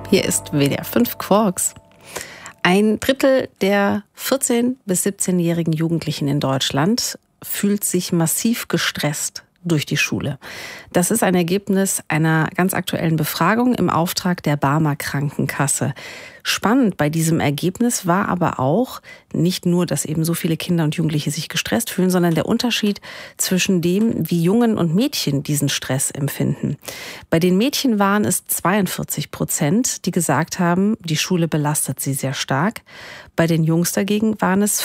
Hier ist WDR 5 Quarks. Ein Drittel der 14- bis 17-jährigen Jugendlichen in Deutschland fühlt sich massiv gestresst durch die Schule. Das ist ein Ergebnis einer ganz aktuellen Befragung im Auftrag der Barmer Krankenkasse. Spannend bei diesem Ergebnis war aber auch nicht nur, dass eben so viele Kinder und Jugendliche sich gestresst fühlen, sondern der Unterschied zwischen dem, wie Jungen und Mädchen diesen Stress empfinden. Bei den Mädchen waren es 42%, die gesagt haben, die Schule belastet sie sehr stark. Bei den Jungs dagegen waren es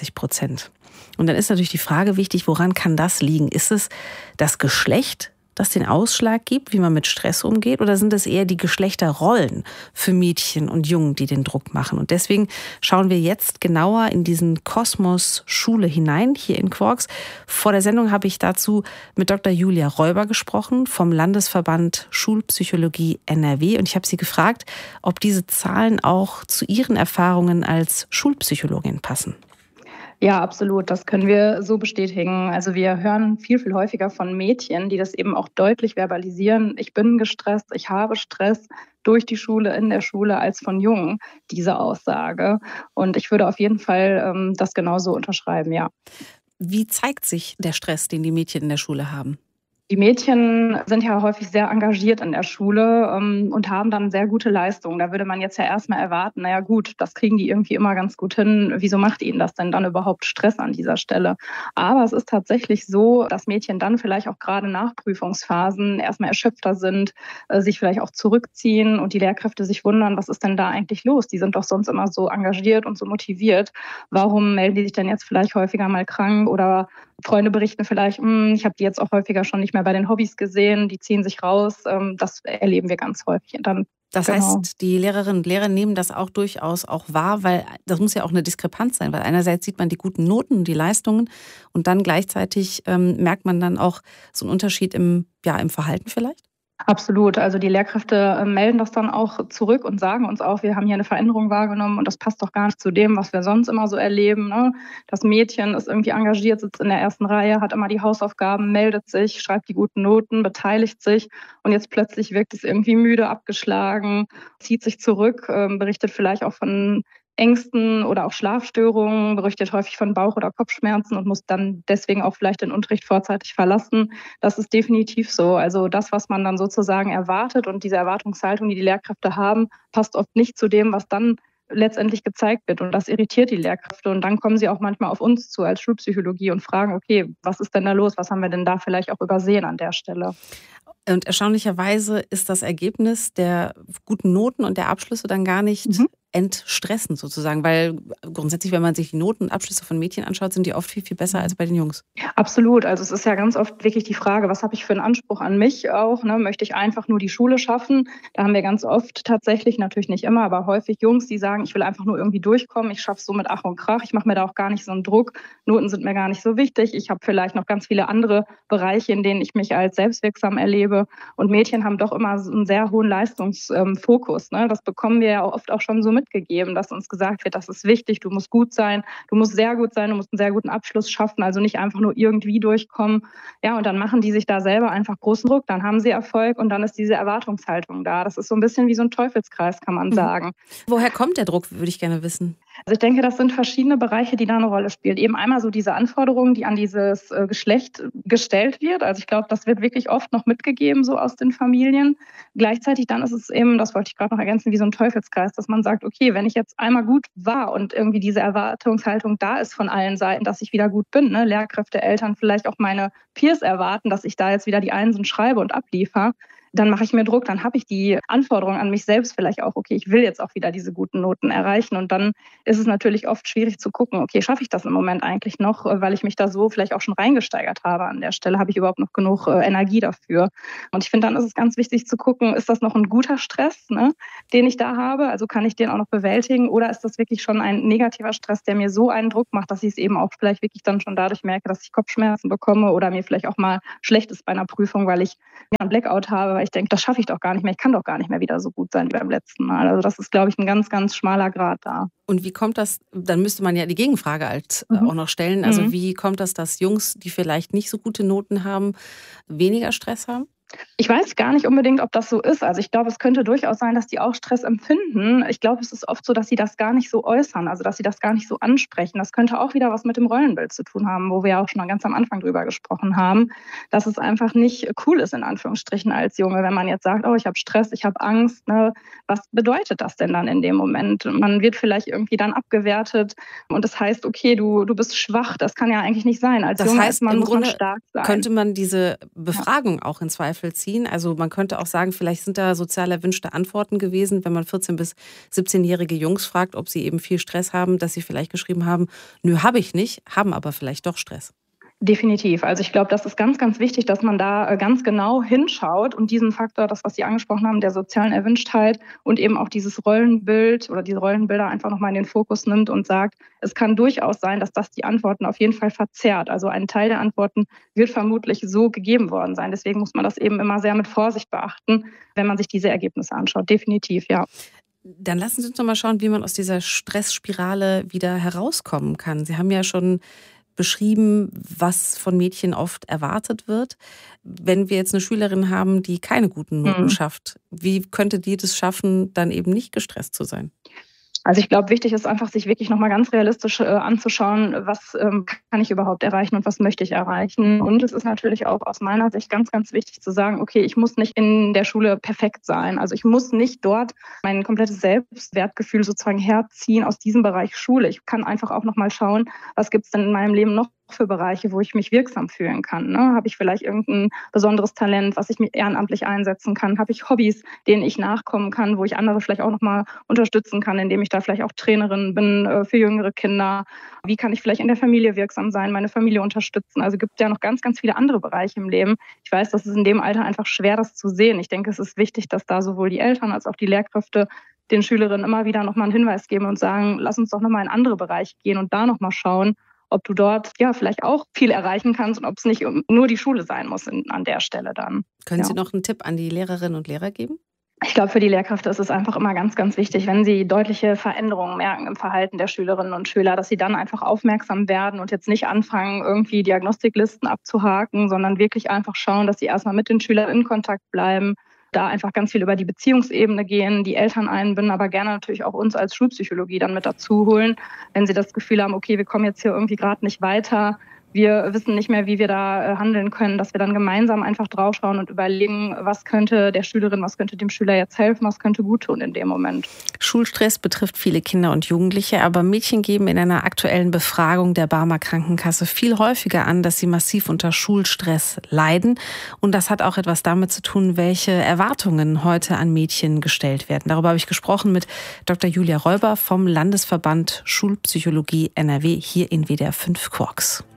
25%. Und dann ist natürlich die Frage wichtig, woran kann das liegen? Ist es das Geschlecht, das den Ausschlag gibt, wie man mit Stress umgeht? Oder sind es eher die Geschlechterrollen für Mädchen und Jungen, die den Druck machen? Und deswegen schauen wir jetzt genauer in diesen Kosmos Schule hinein, hier in Quarks. Vor der Sendung habe ich dazu mit Dr. Julia Räuber gesprochen, vom Landesverband Schulpsychologie NRW. Und ich habe sie gefragt, ob diese Zahlen auch zu ihren Erfahrungen als Schulpsychologin passen. Ja, absolut. Das können wir so bestätigen. Also wir hören viel, viel häufiger von Mädchen, die das eben auch deutlich verbalisieren. Ich bin gestresst, ich habe Stress durch die Schule, in der Schule, als von Jungen, diese Aussage. Und ich würde auf jeden Fall das genauso unterschreiben, ja. Wie zeigt sich der Stress, den die Mädchen in der Schule haben? Die Mädchen sind ja häufig sehr engagiert in der Schule und haben dann sehr gute Leistungen. Da würde man jetzt ja erstmal erwarten, naja gut, das kriegen die irgendwie immer ganz gut hin. Wieso macht ihnen das denn dann überhaupt Stress an dieser Stelle? Aber es ist tatsächlich so, dass Mädchen dann vielleicht auch gerade nach Prüfungsphasen erstmal erschöpfter sind, sich vielleicht auch zurückziehen und die Lehrkräfte sich wundern, was ist denn da eigentlich los? Die sind doch sonst immer so engagiert und so motiviert. Warum melden die sich denn jetzt vielleicht häufiger mal krank oder Freunde berichten vielleicht, ich habe die jetzt auch häufiger schon nicht mehr bei den Hobbys gesehen, die ziehen sich raus. Das erleben wir ganz häufig. Und dann, Das genau. heißt, die Lehrerinnen und Lehrer nehmen das auch durchaus auch wahr, weil das muss ja auch eine Diskrepanz sein, weil einerseits sieht man die guten Noten, die Leistungen und dann gleichzeitig merkt man dann auch so einen Unterschied im Verhalten vielleicht? Absolut. Also die Lehrkräfte melden das dann auch zurück und sagen uns auch, wir haben hier eine Veränderung wahrgenommen und das passt doch gar nicht zu dem, was wir sonst immer so erleben. Ne? Das Mädchen ist irgendwie engagiert, sitzt in der ersten Reihe, hat immer die Hausaufgaben, meldet sich, schreibt die guten Noten, beteiligt sich und jetzt plötzlich wirkt es irgendwie müde, abgeschlagen, zieht sich zurück, berichtet vielleicht auch von Ängsten oder auch Schlafstörungen, berichtet häufig von Bauch- oder Kopfschmerzen und muss dann deswegen auch vielleicht den Unterricht vorzeitig verlassen. Das ist definitiv so. Also das, was man dann sozusagen erwartet und diese Erwartungshaltung, die die Lehrkräfte haben, passt oft nicht zu dem, was dann letztendlich gezeigt wird. Und das irritiert die Lehrkräfte. Und dann kommen sie auch manchmal auf uns zu als Schulpsychologie und fragen, okay, was ist denn da los? Was haben wir denn da vielleicht auch übersehen an der Stelle? Und erstaunlicherweise ist das Ergebnis der guten Noten und der Abschlüsse dann gar nicht Mhm. entstressend sozusagen, weil grundsätzlich, wenn man sich die Noten und Abschlüsse von Mädchen anschaut, sind die oft viel, viel besser als bei den Jungs. Absolut. Also es ist ja ganz oft wirklich die Frage, was habe ich für einen Anspruch an mich auch? Ne? Möchte ich einfach nur die Schule schaffen? Da haben wir ganz oft tatsächlich, natürlich nicht immer, aber häufig Jungs, die sagen, ich will einfach nur irgendwie durchkommen. Ich schaffe es so mit Ach und Krach. Ich mache mir da auch gar nicht so einen Druck. Noten sind mir gar nicht so wichtig. Ich habe vielleicht noch ganz viele andere Bereiche, in denen ich mich als selbstwirksam erlebe. Und Mädchen haben doch immer so einen sehr hohen Leistungsfokus. Ne? Das bekommen wir ja oft auch schon so mitgegeben, dass uns gesagt wird, das ist wichtig, du musst gut sein, du musst sehr gut sein, du musst einen sehr guten Abschluss schaffen, also nicht einfach nur irgendwie durchkommen. Ja, und dann machen die sich da selber einfach großen Druck, dann haben sie Erfolg und dann ist diese Erwartungshaltung da. Das ist so ein bisschen wie so ein Teufelskreis, kann man Mhm. sagen. Woher kommt der Druck, würde ich gerne wissen. Also ich denke, das sind verschiedene Bereiche, die da eine Rolle spielen. Eben einmal so diese Anforderungen, die an dieses Geschlecht gestellt wird. Also ich glaube, das wird wirklich oft noch mitgegeben, so aus den Familien. Gleichzeitig dann ist es eben, das wollte ich gerade noch ergänzen, wie so ein Teufelskreis, dass man sagt, okay, wenn ich jetzt einmal gut war und irgendwie diese Erwartungshaltung da ist von allen Seiten, dass ich wieder gut bin, ne? Lehrkräfte, Eltern, vielleicht auch meine Peers erwarten, dass ich da jetzt wieder die Einsen schreibe und abliefer, dann mache ich mir Druck, dann habe ich die Anforderungen an mich selbst vielleicht auch, okay, ich will jetzt auch wieder diese guten Noten erreichen und dann ist es natürlich oft schwierig zu gucken, okay, schaffe ich das im Moment eigentlich noch, weil ich mich da so vielleicht auch schon reingesteigert habe an der Stelle, habe ich überhaupt noch genug Energie dafür? Und ich finde, dann ist es ganz wichtig zu gucken, ist das noch ein guter Stress, ne, den ich da habe? Also kann ich den auch noch bewältigen oder ist das wirklich schon ein negativer Stress, der mir so einen Druck macht, dass ich es eben auch vielleicht wirklich dann schon dadurch merke, dass ich Kopfschmerzen bekomme oder mir vielleicht auch mal schlecht ist bei einer Prüfung, weil ich ja, einen Blackout habe, weil ich denke, das schaffe ich doch gar nicht mehr, ich kann doch gar nicht mehr wieder so gut sein wie beim letzten Mal. Also das ist, glaube ich, ein ganz, ganz schmaler Grat da. Und wie kommt das, dann müsste man ja die Gegenfrage halt Mhm. auch noch stellen. Also Mhm. wie kommt das, dass Jungs, die vielleicht nicht so gute Noten haben, weniger Stress haben? Ich weiß gar nicht unbedingt, ob das so ist. Also ich glaube, es könnte durchaus sein, dass die auch Stress empfinden. Ich glaube, es ist oft so, dass sie das gar nicht so äußern, also dass sie das gar nicht so ansprechen. Das könnte auch wieder was mit dem Rollenbild zu tun haben, wo wir ja auch schon ganz am Anfang drüber gesprochen haben, dass es einfach nicht cool ist, in Anführungsstrichen, als Junge, wenn man jetzt sagt, oh, ich habe Stress, ich habe Angst. Ne? Was bedeutet das denn dann in dem Moment? Man wird vielleicht irgendwie dann abgewertet und das heißt, okay, du bist schwach. Das kann ja eigentlich nicht sein. Als Das Junge, heißt, als Mann im muss man Grunde stark sein. könnte man diese Befragung auch in Zweifel ziehen. Also man könnte auch sagen, vielleicht sind da sozial erwünschte Antworten gewesen, wenn man 14- bis 17-jährige Jungs fragt, ob sie eben viel Stress haben, dass sie vielleicht geschrieben haben, nö, habe ich nicht, haben aber vielleicht doch Stress. Definitiv. Also ich glaube, das ist ganz, ganz wichtig, dass man da ganz genau hinschaut und diesen Faktor, das, was Sie angesprochen haben, der sozialen Erwünschtheit und eben auch dieses Rollenbild oder diese Rollenbilder einfach nochmal in den Fokus nimmt und sagt, es kann durchaus sein, dass das die Antworten auf jeden Fall verzerrt. Also ein Teil der Antworten wird vermutlich so gegeben worden sein. Deswegen muss man das eben immer sehr mit Vorsicht beachten, wenn man sich diese Ergebnisse anschaut. Definitiv, ja. Dann lassen Sie uns noch mal schauen, wie man aus dieser Stressspirale wieder herauskommen kann. Sie haben ja schon beschrieben, was von Mädchen oft erwartet wird. Wenn wir jetzt eine Schülerin haben, die keine guten Noten schafft, wie könnte die das schaffen, dann eben nicht gestresst zu sein? Also ich glaube, wichtig ist einfach, sich wirklich nochmal ganz realistisch anzuschauen, was kann ich überhaupt erreichen und was möchte ich erreichen. Und es ist natürlich auch aus meiner Sicht ganz, ganz wichtig zu sagen, okay, ich muss nicht in der Schule perfekt sein. Also ich muss nicht dort mein komplettes Selbstwertgefühl sozusagen herziehen aus diesem Bereich Schule. Ich kann einfach auch nochmal schauen, was gibt es denn in meinem Leben noch für Bereiche, wo ich mich wirksam fühlen kann. Ne? Habe ich vielleicht irgendein besonderes Talent, was ich mir ehrenamtlich einsetzen kann? Habe ich Hobbys, denen ich nachkommen kann, wo ich andere vielleicht auch nochmal unterstützen kann, indem ich da vielleicht auch Trainerin bin für jüngere Kinder? Wie kann ich vielleicht in der Familie wirksam sein, meine Familie unterstützen? Also gibt es ja noch ganz, ganz viele andere Bereiche im Leben. Ich weiß, das ist in dem Alter einfach schwer, das zu sehen. Ich denke, es ist wichtig, dass da sowohl die Eltern als auch die Lehrkräfte den Schülerinnen immer wieder nochmal einen Hinweis geben und sagen, lass uns doch nochmal in andere Bereiche gehen und da nochmal schauen, ob du dort ja vielleicht auch viel erreichen kannst und ob es nicht nur die Schule sein muss an der Stelle dann. Können Sie noch einen Tipp an die Lehrerinnen und Lehrer geben? Ich glaube, für die Lehrkräfte ist es einfach immer ganz, ganz wichtig, wenn sie deutliche Veränderungen merken im Verhalten der Schülerinnen und Schüler, dass sie dann einfach aufmerksam werden und jetzt nicht anfangen, irgendwie Diagnostiklisten abzuhaken, sondern wirklich einfach schauen, dass sie erstmal mit den Schülern in Kontakt bleiben, da einfach ganz viel über die Beziehungsebene gehen, die Eltern einbinden, aber gerne natürlich auch uns als Schulpsychologie dann mit dazu holen, wenn sie das Gefühl haben, okay, wir kommen jetzt hier irgendwie gerade nicht weiter, wir wissen nicht mehr, wie wir da handeln können, dass wir dann gemeinsam einfach draufschauen und überlegen, was könnte der Schülerin, was könnte dem Schüler jetzt helfen, was könnte gut tun in dem Moment. Schulstress betrifft viele Kinder und Jugendliche, aber Mädchen geben in einer aktuellen Befragung der Barmer Krankenkasse viel häufiger an, dass sie massiv unter Schulstress leiden. Und das hat auch etwas damit zu tun, welche Erwartungen heute an Mädchen gestellt werden. Darüber habe ich gesprochen mit Dr. Julia Räuber vom Landesverband Schulpsychologie NRW hier in WDR 5 Quarks.